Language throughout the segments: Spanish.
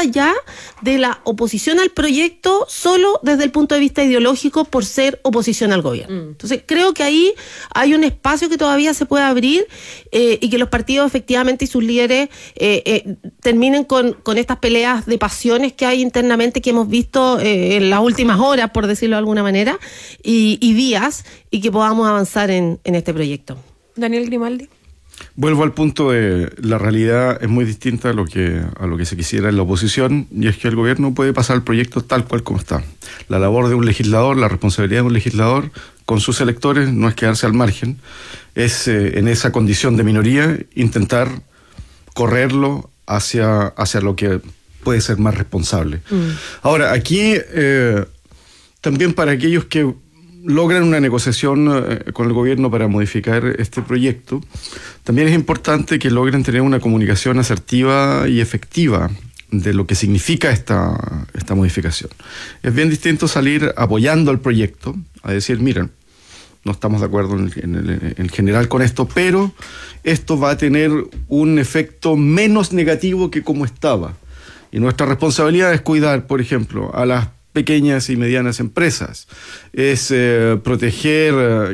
allá de la oposición al proyecto solo desde el punto de vista ideológico por ser oposición al gobierno. Entonces creo que ahí hay un espacio que todavía se puede abrir y que los partidos efectivamente y sus líderes terminen con estas peleas de pasiones que hay internamente, que hemos visto en las últimas horas, por decirlo de alguna manera, y días, y que podamos avanzar en este proyecto. Daniel Grimaldi. Vuelvo al punto de la realidad es muy distinta a lo que se quisiera en la oposición, y es que el gobierno puede pasar el proyecto tal cual como está. La labor de un legislador, la responsabilidad de un legislador con sus electores no es quedarse al margen, es en esa condición de minoría intentar correrlo hacia lo que puede ser más responsable. Ahora, aquí también para aquellos que logran una negociación con el gobierno para modificar este proyecto, también es importante que logren tener una comunicación asertiva y efectiva de lo que significa esta modificación. Es bien distinto salir apoyando al proyecto, a decir, miren, no estamos de acuerdo en general con esto, pero esto va a tener un efecto menos negativo que como estaba. Y nuestra responsabilidad es cuidar, por ejemplo, a las pequeñas y medianas empresas, es proteger,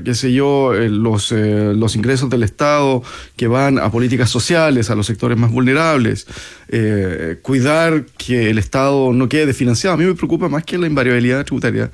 los ingresos del Estado que van a políticas sociales, a los sectores más vulnerables, cuidar que el Estado no quede desfinanciado. A mí me preocupa más que la invariabilidad tributaria,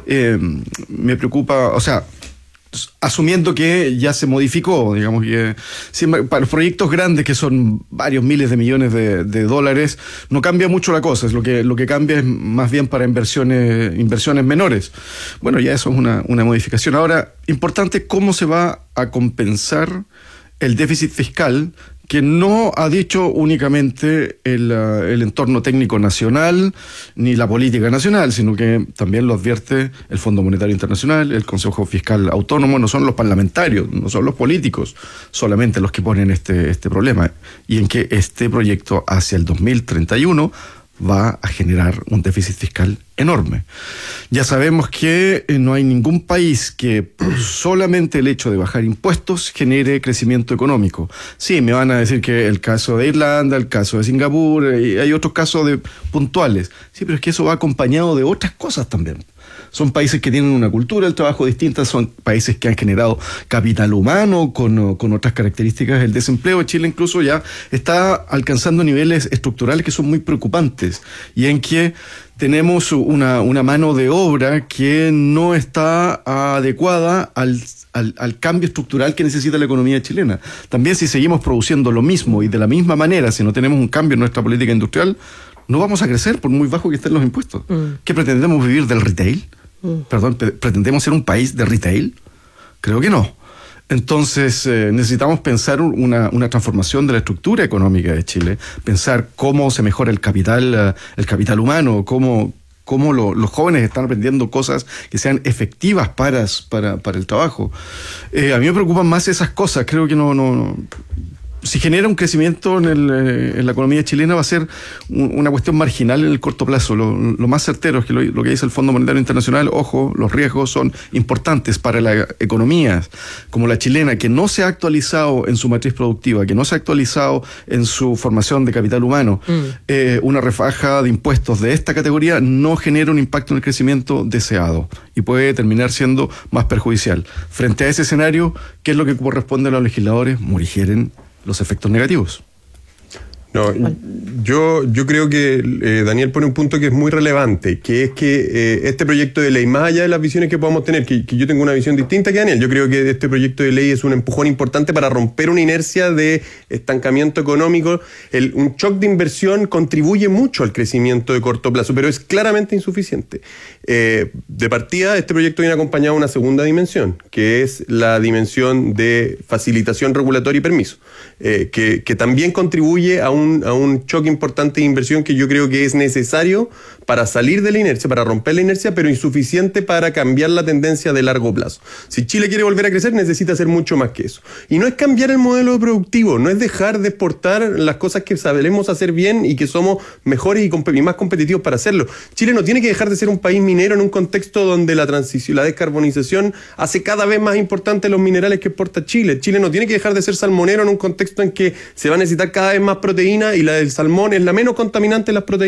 me preocupa, o sea, asumiendo que ya se modificó, digamos que para los proyectos grandes que son varios miles de millones de dólares, no cambia mucho la cosa, es lo que cambia es más bien para inversiones menores. Bueno, ya eso es una modificación. Ahora, importante cómo se va a compensar el déficit fiscal, que no ha dicho únicamente el entorno técnico nacional ni la política nacional, sino que también lo advierte el Fondo Monetario Internacional, el Consejo Fiscal Autónomo. No son los parlamentarios, no son los políticos solamente los que ponen este problema, y en que este proyecto hacia el 2031 va a generar un déficit fiscal enorme. Ya sabemos que no hay ningún país que por solamente el hecho de bajar impuestos genere crecimiento económico. Sí, me van a decir que el caso de Irlanda, el caso de Singapur, y hay otros casos puntuales. Sí, pero es que eso va acompañado de otras cosas también. Son países que tienen una cultura del trabajo distinta, son países que han generado capital humano con otras características. El desempleo de Chile incluso ya está alcanzando niveles estructurales que son muy preocupantes, y en que tenemos una mano de obra que no está adecuada al cambio estructural que necesita la economía chilena. También, si seguimos produciendo lo mismo y de la misma manera, si no tenemos un cambio en nuestra política industrial, no vamos a crecer por muy bajo que estén los impuestos. ¿Qué pretendemos, vivir del retail? Perdón, ¿pretendemos ser un país de retail? Creo que no. Entonces necesitamos pensar una transformación de la estructura económica de Chile, pensar cómo se mejora el capital humano, cómo los jóvenes están aprendiendo cosas que sean efectivas para el trabajo. A mí me preocupan más esas cosas. Creo que no si genera un crecimiento en la economía chilena, va a ser una cuestión marginal en el corto plazo. Lo más certero es que lo que dice el Fondo Monetario Internacional, ojo, los riesgos son importantes para las economías como la chilena, que no se ha actualizado en su matriz productiva, que no se ha actualizado en su formación de capital humano. Una refaja de impuestos de esta categoría no genera un impacto en el crecimiento deseado y puede terminar siendo más perjudicial. Frente a ese escenario, ¿qué es lo que corresponde a los legisladores? Morigeren los efectos negativos. No, yo creo que Daniel pone un punto que es muy relevante, que es que este proyecto de ley, más allá de las visiones que podamos tener, que yo tengo una visión distinta que Daniel, yo creo que este proyecto de ley es un empujón importante para romper una inercia de estancamiento económico. Un shock de inversión contribuye mucho al crecimiento de corto plazo, pero es claramente insuficiente. De partida, este proyecto viene acompañado de una segunda dimensión, que es la dimensión de facilitación regulatoria y permiso, que también contribuye a un choque importante de inversión que yo creo que es necesario para salir de la inercia, para romper la inercia, pero insuficiente para cambiar la tendencia de largo plazo. Si Chile quiere volver a crecer, necesita hacer mucho más que eso. Y no es cambiar el modelo productivo, no es dejar de exportar las cosas que sabemos hacer bien y que somos mejores y más competitivos para hacerlo. Chile no tiene que dejar de ser un país minero en un contexto donde la transición, la descarbonización hace cada vez más importantes los minerales que exporta Chile. Chile no tiene que dejar de ser salmonero en un contexto en que se va a necesitar cada vez más proteína, y la del salmón es la menos contaminante de las proteínas